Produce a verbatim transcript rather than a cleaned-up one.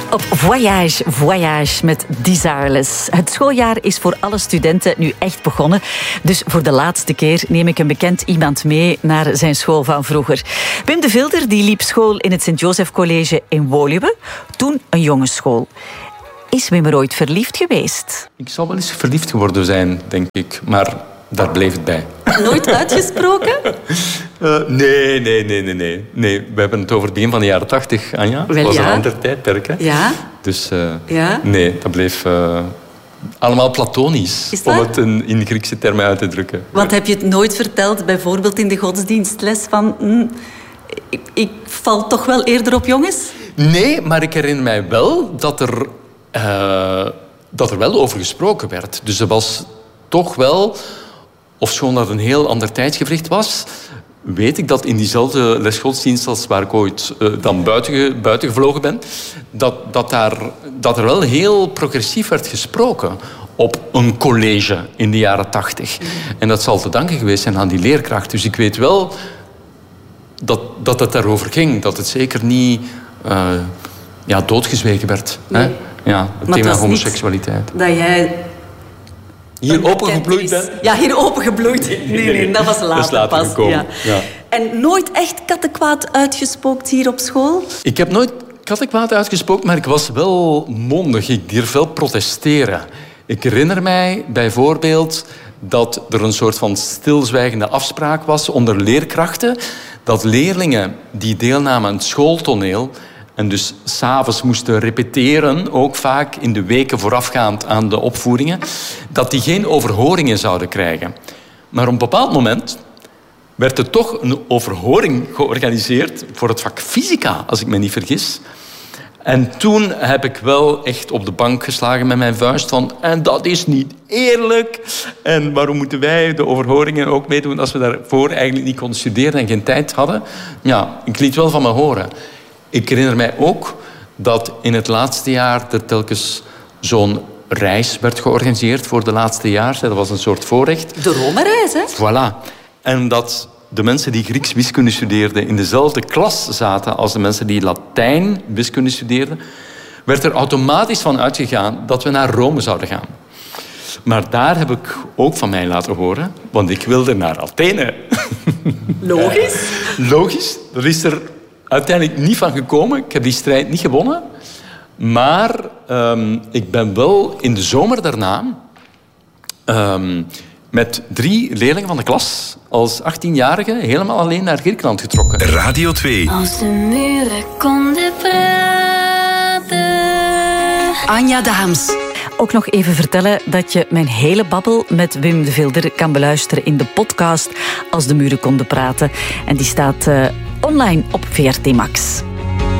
Op voyage, voyage met Desireless. Het schooljaar is voor alle studenten nu echt begonnen. Dus voor de laatste keer neem ik een bekend iemand mee naar zijn school van vroeger. Wim de Vilder die liep school in het Sint-Joseph College in Woluwe. Toen een jongensschool. Is Wim er ooit verliefd geweest? Ik zou wel eens verliefd geworden zijn, denk ik. Maar daar bleef het bij. Nooit uitgesproken? Uh, nee, nee, nee, nee, nee. Nee, we hebben het over het begin van de jaren tachtig, Anja. Wel, dat was ja. een ander tijdperk, hè? Ja. Dus uh, ja. nee, dat bleef uh, allemaal platonisch. Is dat? Om het in, in Griekse termen uit te drukken. Want heb je het nooit verteld, bijvoorbeeld in de godsdienstles, van... Mm, ik, ik val toch wel eerder op jongens? Nee, maar ik herinner mij wel dat er, uh, dat er wel over gesproken werd. Dus er was toch wel... Ofschoon dat een heel ander tijdsgevricht was, weet ik dat in diezelfde lesgodsdienst als waar ik ooit uh, dan buiten, buiten gevlogen ben, dat, dat, daar, dat er wel heel progressief werd gesproken op een college in de jaren tachtig. En dat zal te danken geweest zijn aan die leerkracht. Dus ik weet wel dat, dat het daarover ging. Dat het zeker niet uh, ja, doodgezwegen werd. Nee. Hè? Ja, het maar thema het homoseksualiteit. Dat jij... Hier opengebloeid bent? Ja, hier opengebloeid. Nee, nee, dat was later, dat is later pas. gekomen. Ja. Ja. En nooit echt kattenkwaad uitgespookt hier op school? Ik heb nooit kattenkwaad uitgespookt, maar ik was wel mondig. Ik durf wel protesteren. Ik herinner mij bijvoorbeeld dat er een soort van stilzwijgende afspraak was onder leerkrachten, dat leerlingen die deelnamen aan het schooltoneel en dus 's avonds moesten repeteren, ook vaak in de weken voorafgaand aan de opvoeringen, dat die geen overhoringen zouden krijgen. Maar op een bepaald moment werd er toch een overhoring georganiseerd voor het vak fysica, als ik me niet vergis. En toen heb ik wel echt op de bank geslagen met mijn vuist van en dat is niet eerlijk. En waarom moeten wij de overhoringen ook meedoen als we daarvoor eigenlijk niet konden studeren en geen tijd hadden? Ja, ik liet wel van me horen. Ik herinner mij ook dat in het laatste jaar er telkens zo'n reis werd georganiseerd voor de laatste jaar. Dat was een soort voorrecht. De Rome-reis, hè? Voilà. En dat de mensen die Grieks wiskunde studeerden in dezelfde klas zaten als de mensen die Latijn wiskunde studeerden, werd er automatisch van uitgegaan dat we naar Rome zouden gaan. Maar daar heb ik ook van mij laten horen, want ik wilde naar Athene. Logisch. Logisch. Er is er uiteindelijk niet van gekomen. Ik heb die strijd niet gewonnen. Maar um, ik ben wel in de zomer daarna um, met drie leerlingen van de klas als achttienjarige helemaal alleen naar Griekenland getrokken. Radio twee. Als de muren konden praten. Anja Daams. Ook nog even vertellen dat je mijn hele babbel met Wim de Vilder kan beluisteren in de podcast Als de muren konden praten. En die staat uh, online op V R T Max.